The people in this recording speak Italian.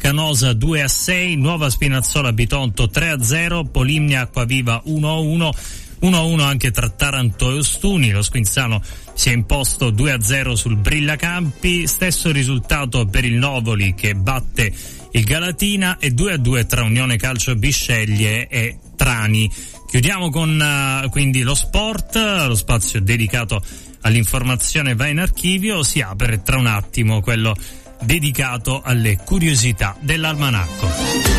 Canosa 2-6, Nuova Spinazzola Bitonto 3-0, Polimnia Acquaviva 1-1, 1-1 anche tra Taranto e Ostuni. Lo Squinzano si è imposto 2-0 sul Brillacampi, stesso risultato per il Novoli che batte il Galatina, e 2-2 tra Unione Calcio Bisceglie e Trani. Chiudiamo con quindi lo sport, lo spazio dedicato all'informazione va in archivio, si apre tra un attimo quello dedicato alle curiosità dell'almanacco.